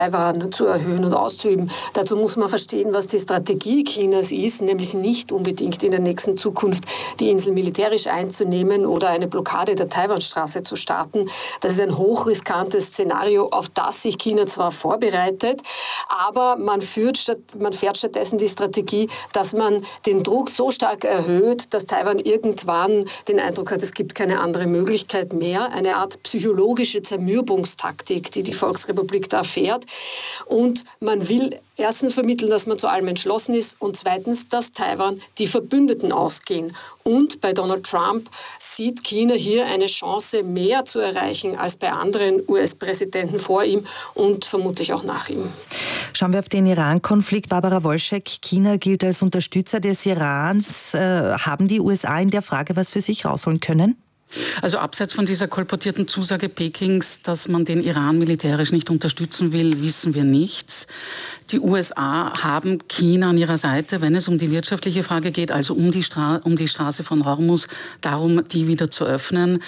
Taiwan zu erhöhen und auszuüben. Dazu muss man verstehen, was die Strategie Chinas ist, nämlich nicht unbedingt in der nächsten Zukunft die Insel militärisch einzunehmen oder eine Blockade der Taiwanstraße zu starten. Das ist ein hochriskantes Szenario, auf das sich China zwar vorbereitet, aber man fährt stattdessen die Strategie, dass man den Druck so stark erhöht, dass Taiwan irgendwann den Eindruck hat, es gibt keine andere Möglichkeit mehr. Eine Art psychologische Zermürbungstaktik, die die Volksrepublik da fährt. Und man will erstens vermitteln, dass man zu allem entschlossen ist und zweitens, dass Taiwan die Verbündeten ausgehen. Und bei Donald Trump sieht China hier eine Chance, mehr zu erreichen als bei anderen US-Präsidenten vor ihm und vermutlich auch nach ihm. Schauen wir auf den Iran-Konflikt. Barbara Wolschek, China gilt als Unterstützer des Irans. Haben die USA in der Frage was für sich rausholen können? Also abseits von dieser kolportierten Zusage Pekings, dass man den Iran militärisch nicht unterstützen will, wissen wir nichts. Die USA haben China an ihrer Seite, wenn es um die wirtschaftliche Frage geht, also um die Straße von Hormuz, darum, die wieder zu öffnen.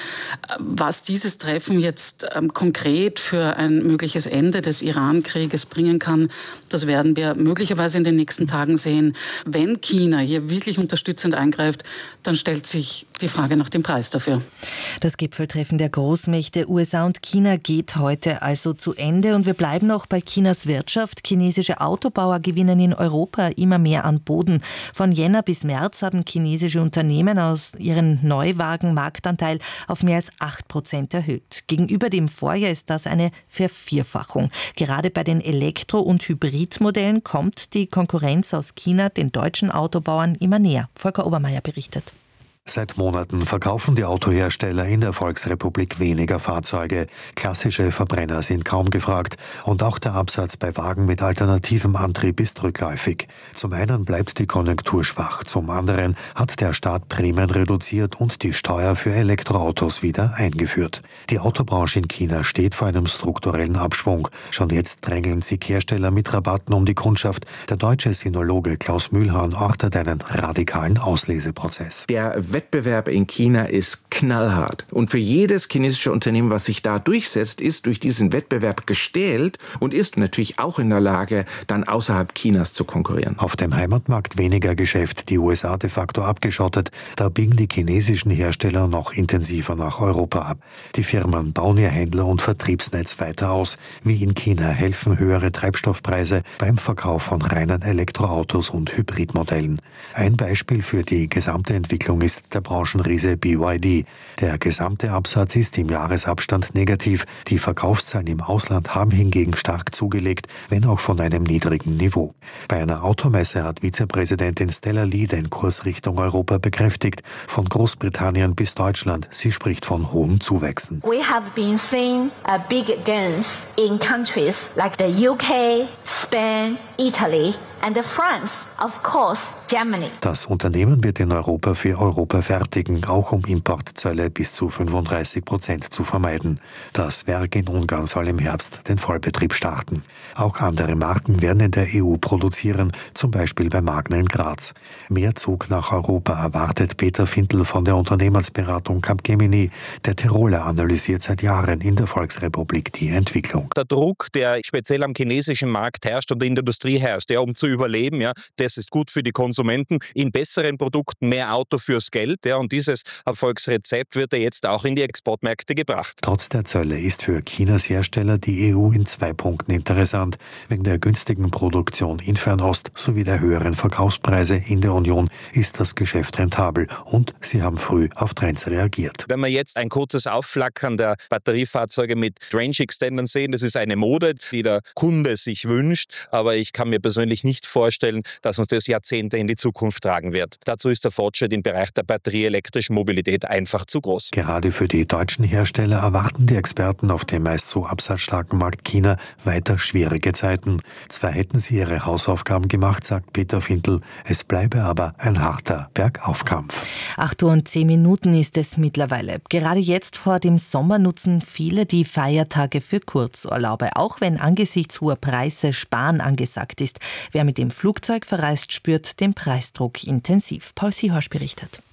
Was dieses Treffen jetzt konkret für ein mögliches Ende des Iran-Krieges bringen kann, das werden wir möglicherweise in den nächsten Tagen sehen. Wenn China hier wirklich unterstützend eingreift, dann stellt sich die Frage nach dem Preis dafür. Das Gipfeltreffen der Großmächte USA und China geht heute also zu Ende und wir bleiben noch bei Chinas Wirtschaft. Chinesische Autobauer gewinnen in Europa immer mehr an Boden. Von Jänner bis März haben chinesische Unternehmen aus ihren Neuwagen-Marktanteil auf mehr als 8% erhöht. Gegenüber dem Vorjahr ist das eine Vervierfachung. Gerade bei den Elektro- und Hybridmodellen kommt die Konkurrenz aus China den deutschen Autobauern immer näher. Volker Obermeier berichtet. Seit Monaten verkaufen die Autohersteller in der Volksrepublik weniger Fahrzeuge. Klassische Verbrenner sind kaum gefragt und auch der Absatz bei Wagen mit alternativem Antrieb ist rückläufig. Zum einen bleibt die Konjunktur schwach, zum anderen hat der Staat Prämien reduziert und die Steuer für Elektroautos wieder eingeführt. Die Autobranche in China steht vor einem strukturellen Abschwung. Schon jetzt drängeln sich Hersteller mit Rabatten um die Kundschaft. Der deutsche Sinologe Klaus Mühlhahn ortet einen radikalen Ausleseprozess. Der Wettbewerb in China ist knallhart. Und für jedes chinesische Unternehmen, was sich da durchsetzt, ist durch diesen Wettbewerb gestählt und ist natürlich auch in der Lage, dann außerhalb Chinas zu konkurrieren. Auf dem Heimatmarkt weniger Geschäft, die USA de facto abgeschottet. Da biegen die chinesischen Hersteller noch intensiver nach Europa ab. Die Firmen bauen ihr Händler- und Vertriebsnetz weiter aus. Wie in China helfen höhere Treibstoffpreise beim Verkauf von reinen Elektroautos und Hybridmodellen. Ein Beispiel für die gesamte Entwicklung ist der Branchenriese BYD. Der gesamte Absatz ist im Jahresabstand negativ. Die Verkaufszahlen im Ausland haben hingegen stark zugelegt, wenn auch von einem niedrigen Niveau. Bei einer Automesse hat Vizepräsidentin Stella Lee den Kurs Richtung Europa bekräftigt. Von Großbritannien bis Deutschland. Sie spricht von hohen Zuwächsen. We have been seeing big gains in countries like the UK, Spain, Italy and France, of course, Germany. Das Unternehmen wird in Europa für Europa fertigen, auch um Importzölle bis zu 35% zu vermeiden. Das Werk in Ungarn soll im Herbst den Vollbetrieb starten. Auch andere Marken werden in der EU produzieren, zum Beispiel bei Magna in Graz. Mehr Zug nach Europa erwartet Peter Findl von der Unternehmensberatung Capgemini. Der Tiroler analysiert seit Jahren in der Volksrepublik die Entwicklung. Der Druck, der speziell am chinesischen Markt herrscht und in der Industrie herrscht, um zu überleben, das ist gut für die Konsumenten. In besseren Produkten mehr Auto fürs Geld, und dieses Erfolgsrezept wird jetzt auch in die Exportmärkte gebracht. Trotz der Zölle ist für Chinas Hersteller die EU in 2 Punkten interessant. Wegen der günstigen Produktion in Fernost sowie der höheren Verkaufspreise in der Union ist das Geschäft rentabel und sie haben früh auf Trends reagiert. Wenn wir jetzt ein kurzes Aufflackern der Batteriefahrzeuge mit Range Extendern sehen, das ist eine Mode, die der Kunde sich wünscht, aber ich kann mir persönlich nicht vorstellen, dass uns das Jahrzehnte in die Zukunft tragen wird. Dazu ist der Fortschritt im Bereich der batterieelektrischen Mobilität einfach zu groß. Gerade für die deutschen Hersteller erwarten die Experten auf dem meist so absatzstarken Markt China weiter schwierige Zeiten. Zwar hätten sie ihre Hausaufgaben gemacht, sagt Peter Findl, es bleibe aber ein harter Bergaufkampf. 8:10 Uhr ist es mittlerweile. Gerade jetzt vor dem Sommer nutzen viele die Feiertage für Kurzurlaube, auch wenn angesichts hoher Preise Sparen angesagt ist. Wer mit dem Flugzeug verreist, spürt den Preisdruck intensiv. Paul Sihorsch berichtet.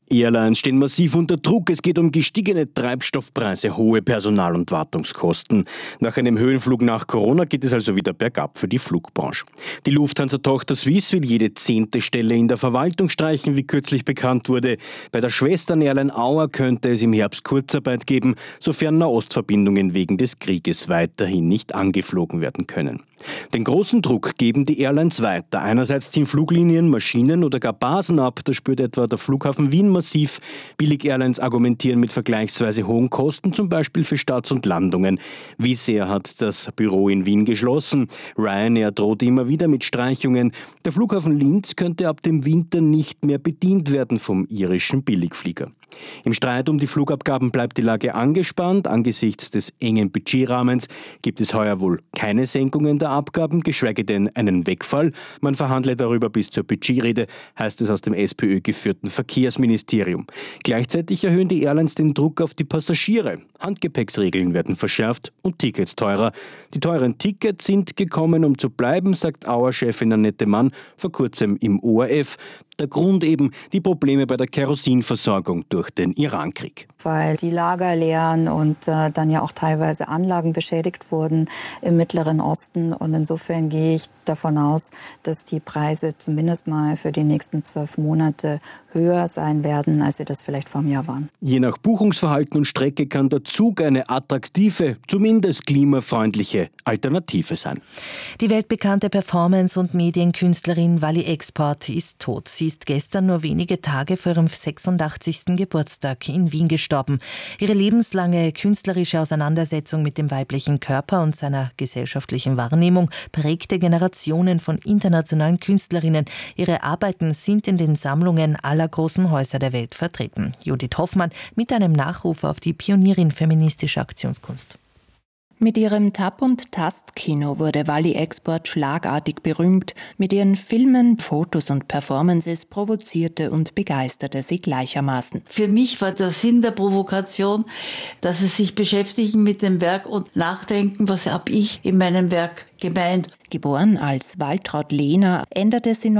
Airlines stehen massiv unter Druck. Es geht um gestiegene Treibstoffpreise, hohe Personal- und Wartungskosten. Nach einem Höhenflug nach Corona geht es also wieder bergab für die Flugbranche. Die Lufthansa-Tochter Swiss will jede 10. Stelle in der Verwaltung streichen, wie kürzlich bekannt wurde. Bei der Schwestern-Airline Auer könnte es im Herbst Kurzarbeit geben, sofern Nahostverbindungen wegen des Krieges weiterhin nicht angeflogen werden können. Den großen Druck geben die Airlines weiter. Einerseits ziehen Fluglinien, Maschinen oder gar Basen ab. Das spürt etwa der Flughafen Wien massiv. Billig-Airlines argumentieren mit vergleichsweise hohen Kosten, zum Beispiel für Starts und Landungen. Wizz Air hat das Büro in Wien geschlossen. Ryanair droht immer wieder mit Streichungen. Der Flughafen Linz könnte ab dem Winter nicht mehr bedient werden vom irischen Billigflieger. Im Streit um die Flugabgaben bleibt die Lage angespannt. Angesichts des engen Budgetrahmens gibt es heuer wohl keine Senkungen der Abgaben, geschweige denn einen Wegfall. Man verhandle darüber bis zur Budgetrede, heißt es aus dem SPÖ-geführten Verkehrsministerium. Gleichzeitig erhöhen die Airlines den Druck auf die Passagiere. Handgepäcksregeln werden verschärft und Tickets teurer. Die teuren Tickets sind gekommen, um zu bleiben, sagt Auer-Chefin Annette Mann vor kurzem im ORF. Der Grund eben die Probleme bei der Kerosinversorgung durch den Irankrieg. Weil die Lager leeren und dann ja auch teilweise Anlagen beschädigt wurden im Mittleren Osten. Und insofern gehe ich davon aus, dass die Preise zumindest mal für die nächsten 12 Monate höher sein werden, als sie das vielleicht vor einem Jahr waren. Je nach Buchungsverhalten und Strecke kann der Zug eine attraktive, zumindest klimafreundliche Alternative sein. Die weltbekannte Performance- und Medienkünstlerin Wally Export ist tot. Sie ist gestern nur wenige Tage vor ihrem 86. Geburtstag in Wien gestorben. Ihre lebenslange künstlerische Auseinandersetzung mit dem weiblichen Körper und seiner gesellschaftlichen Wahrnehmung prägte Generationen von internationalen Künstlerinnen. Ihre Arbeiten sind in den Sammlungen aller großen Häuser der Welt vertreten. Judith Hoffmann mit einem Nachruf auf die Pionierin feministischer Aktionskunst. Mit ihrem Tap- und Tastkino wurde Wally Export schlagartig berühmt. Mit ihren Filmen, Fotos und Performances provozierte und begeisterte sie gleichermaßen. Für mich war der Sinn der Provokation, dass sie sich beschäftigen mit dem Werk und nachdenken, was habe ich in meinem Werk gemeint. Geboren als Waltraud Lehner, änderte sie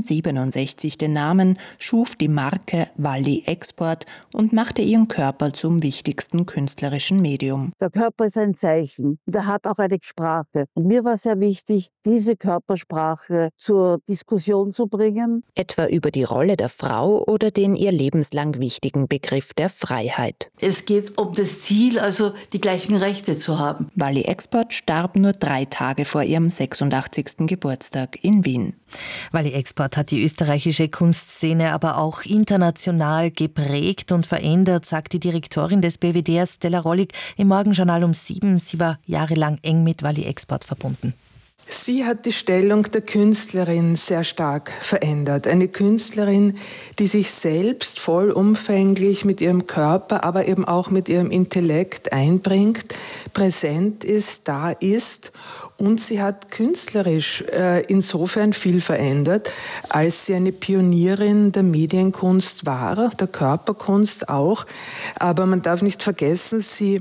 1967 den Namen, schuf die Marke Wally Export und machte ihren Körper zum wichtigsten künstlerischen Medium. Der Körper ist ein Zeichen, der hat auch eine Sprache. Und mir war sehr wichtig, diese Körpersprache zur Diskussion zu bringen. Etwa über die Rolle der Frau oder den ihr lebenslang wichtigen Begriff der Freiheit. Es geht um das Ziel, also die gleichen Rechte zu haben. Wally Export starb nur 3 Tage vor ihrem 86. Geburtstag in Wien. Wally Export hat die österreichische Kunstszene aber auch international geprägt und verändert, sagt die Direktorin des BWDR Stella Rollig im Morgenjournal um 7. Sie war jahrelang eng mit Wally Export verbunden. Sie hat die Stellung der Künstlerin sehr stark verändert. Eine Künstlerin, die sich selbst vollumfänglich mit ihrem Körper, aber eben auch mit ihrem Intellekt einbringt, präsent ist, da ist. Und sie hat künstlerisch insofern viel verändert, als sie eine Pionierin der Medienkunst war, der Körperkunst auch. Aber man darf nicht vergessen,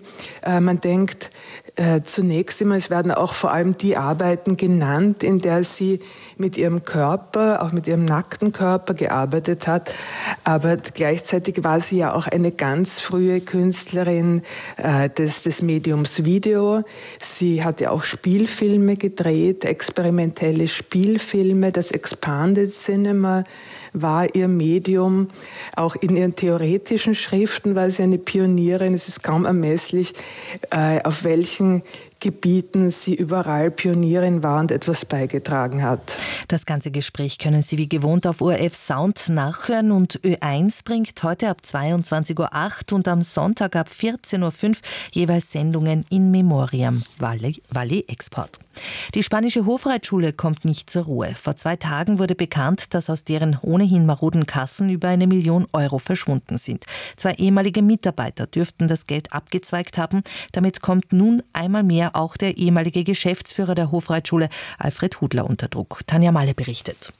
man denkt zunächst immer, es werden auch vor allem die Arbeiten genannt, in der sie mit ihrem Körper, auch mit ihrem nackten Körper gearbeitet hat. Aber gleichzeitig war sie ja auch eine ganz frühe Künstlerin des Mediums Video. Sie hat ja auch Spielfilme gedreht, experimentelle Spielfilme, das Expanded Cinema war ihr Medium. Auch in ihren theoretischen Schriften war sie eine Pionierin. Es ist kaum ermesslich, auf welchen Gebieten sie überall Pionierin war und etwas beigetragen hat. Das ganze Gespräch können Sie wie gewohnt auf ORF Sound nachhören und Ö1 bringt heute ab 22.08 Uhr und am Sonntag ab 14.05 Uhr jeweils Sendungen in Memoriam Wally Export. Die spanische Hofreitschule kommt nicht zur Ruhe. Vor 2 Tagen wurde bekannt, dass aus deren ohnehin maroden Kassen über 1 Million Euro verschwunden sind. 2 ehemalige Mitarbeiter dürften das Geld abgezweigt haben. Damit kommt nun einmal mehr auch der ehemalige Geschäftsführer der Hofreitschule, Alfred Hudler, unter Druck. Tanja Malle berichtet.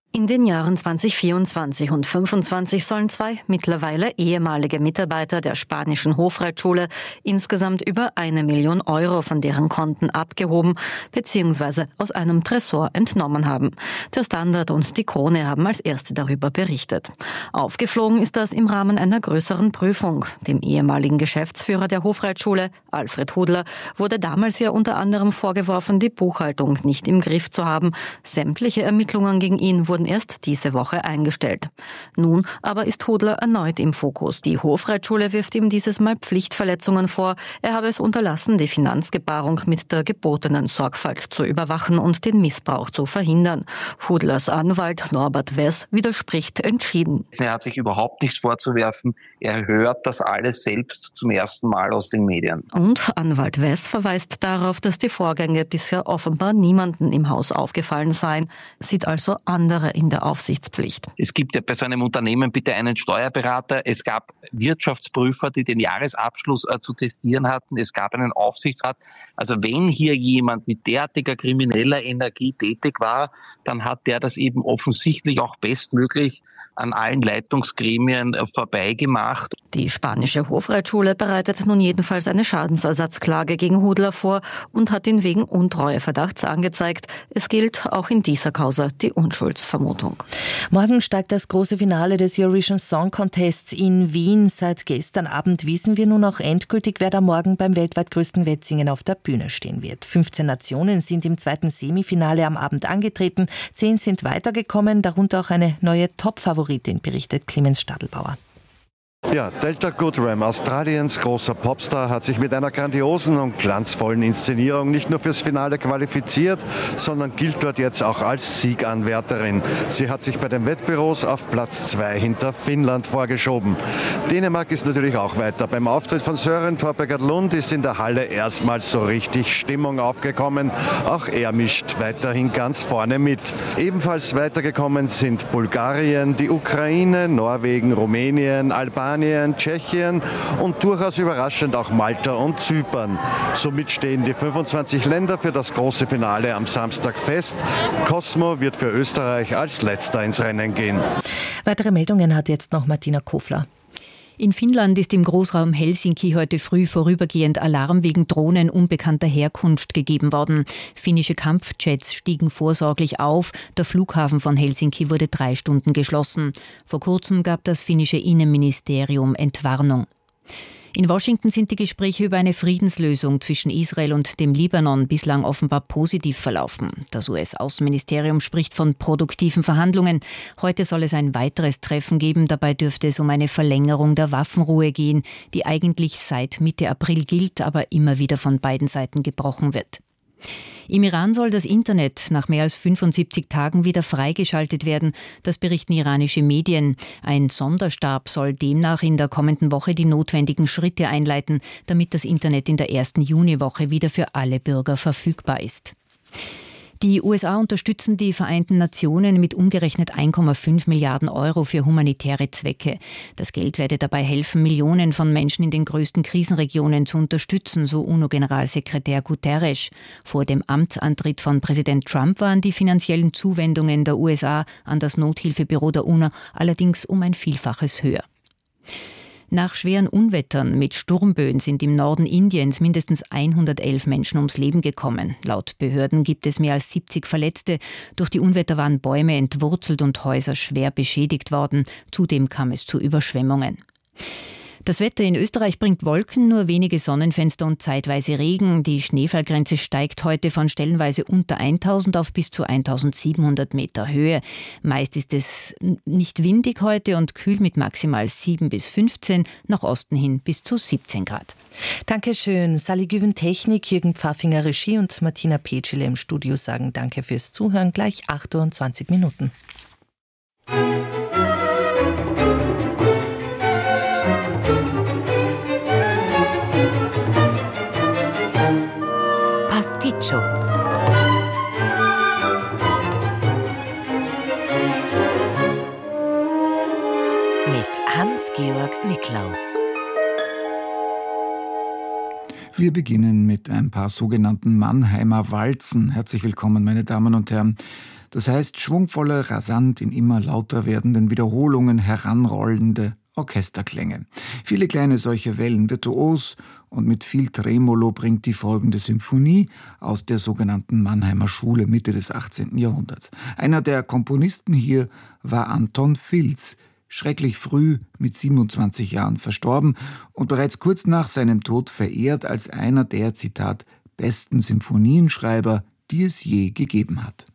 In den Jahren 2024 und 2025 sollen 2 mittlerweile ehemalige Mitarbeiter der spanischen Hofreitschule insgesamt über 1 Million Euro von deren Konten abgehoben bzw. aus einem Tresor entnommen haben. Der Standard und die Krone haben als erste darüber berichtet. Aufgeflogen ist das im Rahmen einer größeren Prüfung. Dem ehemaligen Geschäftsführer der Hofreitschule, Alfred Hudler, wurde damals ja unter anderem vorgeworfen, die Buchhaltung nicht im Griff zu haben. Sämtliche Ermittlungen gegen ihn wurden erst diese Woche eingestellt. Nun aber ist Hudler erneut im Fokus. Die Hofreitschule wirft ihm dieses Mal Pflichtverletzungen vor. Er habe es unterlassen, die Finanzgebarung mit der gebotenen Sorgfalt zu überwachen und den Missbrauch zu verhindern. Hudlers Anwalt Norbert Wess widerspricht entschieden. Er hat sich überhaupt nichts vorzuwerfen. Er hört das alles selbst zum ersten Mal aus den Medien. Und Anwalt Wess verweist darauf, dass die Vorgänge bisher offenbar niemandem im Haus aufgefallen seien, sieht also andere in der Aufsichtspflicht. Es gibt ja bei so einem Unternehmen bitte einen Steuerberater. Es gab Wirtschaftsprüfer, die den Jahresabschluss zu testieren hatten. Es gab einen Aufsichtsrat. Also wenn hier jemand mit derartiger krimineller Energie tätig war, dann hat der das eben offensichtlich auch bestmöglich an allen Leitungsgremien vorbeigemacht. Die spanische Hofreitschule bereitet nun jedenfalls eine Schadensersatzklage gegen Hudler vor und hat ihn wegen Untreueverdachts angezeigt. Es gilt auch in dieser Causa die Unschuldsvermutung. Morgen steigt das große Finale des Eurovision Song Contests in Wien. Seit gestern Abend wissen wir nun auch endgültig, wer da morgen beim weltweit größten Wettsingen auf der Bühne stehen wird. 15 Nationen sind im zweiten Semifinale am Abend angetreten. 10 sind weitergekommen, darunter auch eine neue Top-Favoritin, berichtet Clemens Stadelbauer. Ja, Delta Goodrem, Australiens großer Popstar, hat sich mit einer grandiosen und glanzvollen Inszenierung nicht nur fürs Finale qualifiziert, sondern gilt dort jetzt auch als Sieganwärterin. Sie hat sich bei den Wettbüros auf Platz 2 hinter Finnland vorgeschoben. Dänemark ist natürlich auch weiter. Beim Auftritt von Søren Torpegard Lund ist in der Halle erstmals so richtig Stimmung aufgekommen. Auch er mischt weiterhin ganz vorne mit. Ebenfalls weitergekommen sind Bulgarien, die Ukraine, Norwegen, Rumänien, Albanien, Tschechien und durchaus überraschend auch Malta und Zypern. Somit stehen die 25 Länder für das große Finale am Samstag fest. Cosmo wird für Österreich als letzter ins Rennen gehen. Weitere Meldungen hat jetzt noch Martina Kofler. In Finnland ist im Großraum Helsinki heute früh vorübergehend Alarm wegen Drohnen unbekannter Herkunft gegeben worden. Finnische Kampfjets stiegen vorsorglich auf. Der Flughafen von Helsinki wurde 3 Stunden geschlossen. Vor kurzem gab das finnische Innenministerium Entwarnung. In Washington sind die Gespräche über eine Friedenslösung zwischen Israel und dem Libanon bislang offenbar positiv verlaufen. Das US-Außenministerium spricht von produktiven Verhandlungen. Heute soll es ein weiteres Treffen geben. Dabei dürfte es um eine Verlängerung der Waffenruhe gehen, die eigentlich seit Mitte April gilt, aber immer wieder von beiden Seiten gebrochen wird. Im Iran soll das Internet nach mehr als 75 Tagen wieder freigeschaltet werden. Das berichten iranische Medien. Ein Sonderstab soll demnach in der kommenden Woche die notwendigen Schritte einleiten, damit das Internet in der ersten Juniwoche wieder für alle Bürger verfügbar ist. Die USA unterstützen die Vereinten Nationen mit umgerechnet 1,5 Milliarden Euro für humanitäre Zwecke. Das Geld werde dabei helfen, Millionen von Menschen in den größten Krisenregionen zu unterstützen, so UNO-Generalsekretär Guterres. Vor dem Amtsantritt von Präsident Trump waren die finanziellen Zuwendungen der USA an das Nothilfebüro der UNO allerdings um ein Vielfaches höher. Nach schweren Unwettern mit Sturmböen sind im Norden Indiens mindestens 111 Menschen ums Leben gekommen. Laut Behörden gibt es mehr als 70 Verletzte. Durch die Unwetter waren Bäume entwurzelt und Häuser schwer beschädigt worden. Zudem kam es zu Überschwemmungen. Das Wetter in Österreich bringt Wolken, nur wenige Sonnenfenster und zeitweise Regen. Die Schneefallgrenze steigt heute von stellenweise unter 1000 auf bis zu 1700 Meter Höhe. Meist ist es nicht windig heute und kühl mit maximal 7 bis 15, nach Osten hin bis zu 17 Grad. Dankeschön. Sally Güven Technik, Jürgen Pfaffinger Regie und Martina Petschele im Studio sagen Danke fürs Zuhören. Gleich 8:20 Uhr. Pasticcio. Mit Hans-Georg Niklaus. Wir beginnen mit ein paar sogenannten Mannheimer Walzen. Herzlich willkommen, meine Damen und Herren. Das heißt schwungvolle, rasant in immer lauter werdenden Wiederholungen heranrollende Orchesterklänge. Viele kleine solche Wellen, virtuos und mit viel Tremolo, bringt die folgende Symphonie aus der sogenannten Mannheimer Schule Mitte des 18. Jahrhunderts. Einer der Komponisten hier war Anton Filz, schrecklich früh mit 27 Jahren verstorben und bereits kurz nach seinem Tod verehrt als einer der, Zitat, besten Symphonienschreiber, die es je gegeben hat.